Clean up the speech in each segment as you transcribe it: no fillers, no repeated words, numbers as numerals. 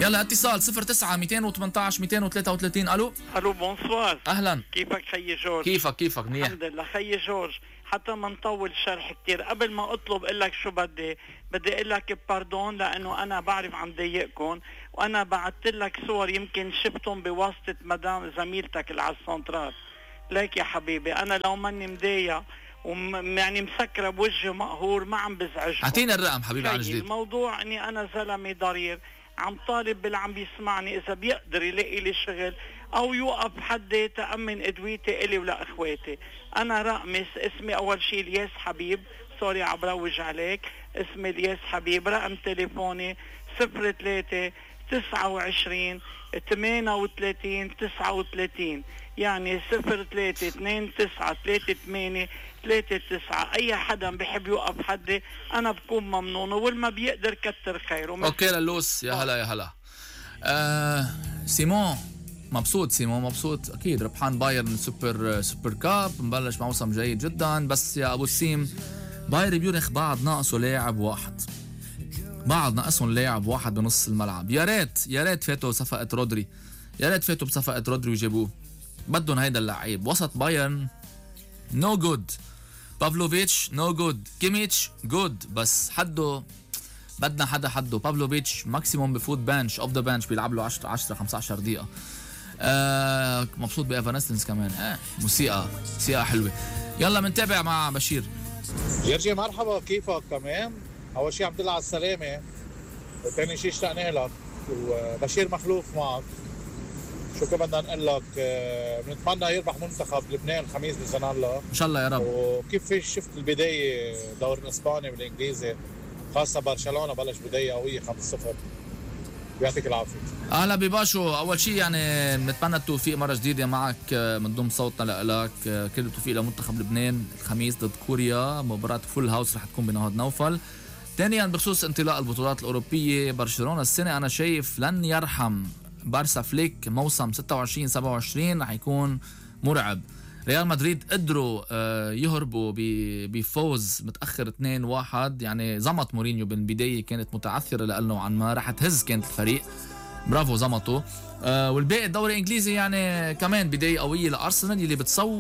يلا اتصال 09 218 233. الو بونسوار. اهلا، كيفك خيي جورج؟ كيفك منيح الحمد لله خيي جورج. حتى ما نطول الشرح كتير، قبل ما اطلب اقول لك شو بدي اقول لك باردون، لانه انا بعرف عم ضايقكم، وانا بعثت لك صور يمكن شفتهم بواسطه مدام زميلتك اللي على السنترال. ليك يا حبيبي انا لو ماني مضايق يعني مسكره بوجهي مقهور ما عم بزعجكم. اعطينا الرقم حبيبي عن جديد. الموضوع اني انا زلمه ضرير عم طالب باللي عم بيسمعني اذا بيقدر يلاقي لي شغل او يوقف حدي تأمن ادويتي الي ولا اخواتي. انا رقمي اسمي اول شيء الياس حبيب، سوري عم بروج عليك، اسمي الياس حبيب. رقم تليفوني 03 29 38 39، يعني 03 29 38 39. اي حدا بحب يوقف حدي انا بكون ممنون، والما بيقدر كتر خيره. اوكي للوس، يا هلا يا هلا. سيمون مبسوط، اكيد ربحان بايرن سوبر كاب، مبلش موسم جيد جدا. بس يا ابو السيم بايرن ميونخ بعد ناقصه لاعب واحد، بنص الملعب. يا ريت فاتوا صفقه رودري، وجابوه. بدهم هيدا اللعيب. وسط بايرن نو جود، بافلوفيتش نو جود، كيميتش جود، بس بدنا حده. بافلوفيتش ماكسيموم بفوت بانش اوف ذا بانش، بيلعب له 10 15 دقيقه. مبسوط بايفانستنس كمان. موسيقى حلوه. يلا منتابع مع بشير. جرجي مرحبا، كيفك؟ تمام. اول شيء الحمد لله على السلامه، وثاني شيء اشتقنا لك، وبشير مخلوف معك. شو كمان بدنا نقول لك؟ بنتمنى يربح منتخب لبنان الخميس باذن الله ان شاء الله يا رب. وكيف شفت البدايه دور الاسباني والانجليزي، خاصه برشلونه بلش بدايه قويه 5-0. يعطيك العافيه. اهلا بباشو. اول شيء يعني بنتمنى التوفيق مره جديده معك، من ضمن صوتنا لك. كل التوفيق لمنتخب لبنان الخميس ضد كوريا، مباراه فول هاوس رح تكون بنهض نوفل. ثانيا بخصوص انطلاق البطولات الاوروبيه، برشلونه السنه انا شايف لن يرحم بارسا فليك. موسم 26-27 رح يكون مرعب. ريال مدريد قدروا يهربوا بفوز متأخر 2-1، يعني زمط مورينيو بالبداية كانت متعثرة لأنه عن ما رح تهز كانت الفريق، برافو زمطوا. والباقي الدوري الإنجليزي يعني كمان بداية قوية لأرسنال، اللي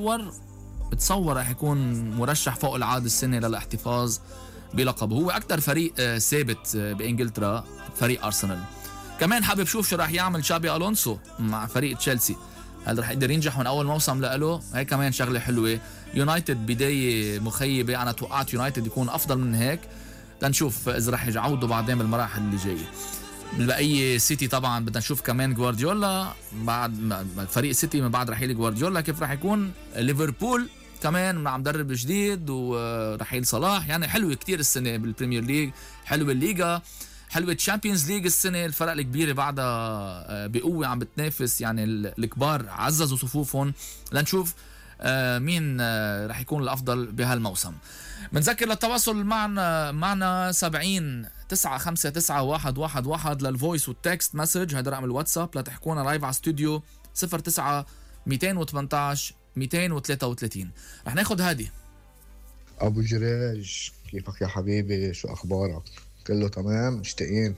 بتصور رح يكون مرشح فوق العادة السنة للاحتفاظ بلقبه. هو أكتر فريق ثابت بإنجلترا فريق أرسنال. كمان حابب شوف شو رح يعمل شابي ألونسو مع فريق تشيلسي، هل رح يقدر ينجح من اول موسم له؟ هي كمان شغله حلوه. يونايتد بدايه مخيبه، انا توقعت يونايتد يكون افضل من هيك، لنشوف اذا رح يعودوا بعدين بالمراحل اللي جايه. بالبقيه سيتي طبعا بدنا نشوف كمان جوارديولا بعد فريق سيتي من بعد رحيل جوارديولا كيف رح يكون. ليفربول كمان مع مدرب جديد ورحيل صلاح، يعني حلوه كتير السنه بالبريمير ليج، حلوه الليغا، حلوة تشامبيونز ليج السنة. الفرق الكبيرة بعدها بقوة عم بتنافس، يعني الكبار عززوا صفوفهم. لنشوف مين رح يكون الأفضل بهالموسم. بنذكر للتواصل معنا 70 959 111 للفويس والتكست مسج، هذا رقم الواتساب لتحكونا لايف على استوديو 09 218 233. رح ناخد هادي. أبو جريج كيفك يا حبيبي؟ شو أخبارك؟ كله تمام؟ مشتاقين.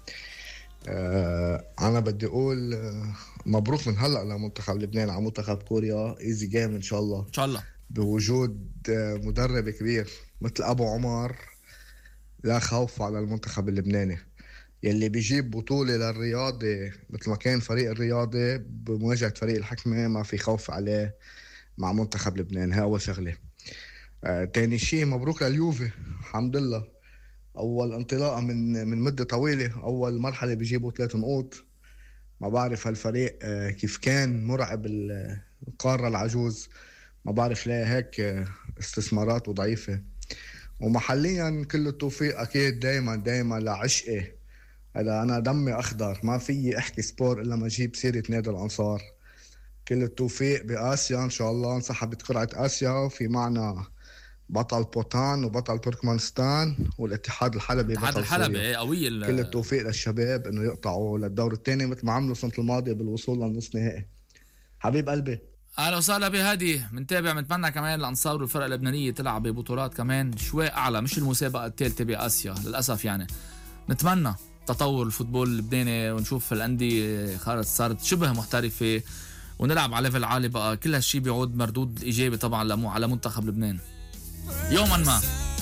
أنا بدي أقول مبروك من هلأ لمنتخب لبنان على منتخب كوريا. إيزي جيم إن شاء الله، بوجود مدرب كبير مثل أبو عمر. لا خوف على المنتخب اللبناني يلي بيجيب بطولة للرياضة مثل ما كان فريق الرياضة بمواجهة فريق الحكمة، ما في خوف عليه مع منتخب لبنان. ها أول شغلة. تاني شيء مبروك لليوفي، الحمد لله. أول انطلاقة من مدة طويلة، أول مرحلة بيجيبوا 3 نقوط. ما بعرف هالفريق كيف كان مرعب القارة العجوز، ما بعرف ليه هيك استثمارات ضعيفة. ومحليا كل التوفيق أكيد دايما لعشقي. هذا أنا دمي أخضر، ما في أحكي سبور إلا ما أجيب سيرة نادي الأنصار. كل التوفيق بآسيا إن شاء الله. انسحبت قرعة آسيا وفي معنا بطل بوتان وبطل تركمانستان والاتحاد الحلبي بطل سوريا. كل التوفيق للشباب انه يقطعوا للدور الثاني مثل ما عملوا السنه الماضيه بالوصول للنصف نهائي. حبيب قلبي اهلا وسهلا بهادي. منتابع، بنتمنى كمان الانصار والفرق اللبنانيه تلعب ببطولات كمان شوي اعلى، مش المسابقه الثالثه باسيا للاسف. يعني نتمنى تطور الفوتبول اللبناني ونشوف الأندية صارت شبه محترفة ونلعب على ليفل عالي بقى. كل هالشي بيعود مردود إيجابي طبعا على منتخب لبنان يوما ما.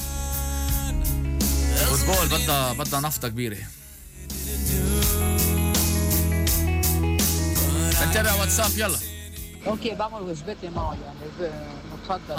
فوتبول بدها نفطة كبيرة. نتابع واتساب يلا. اوكي بعمل وجباتي معه يعني متفضل.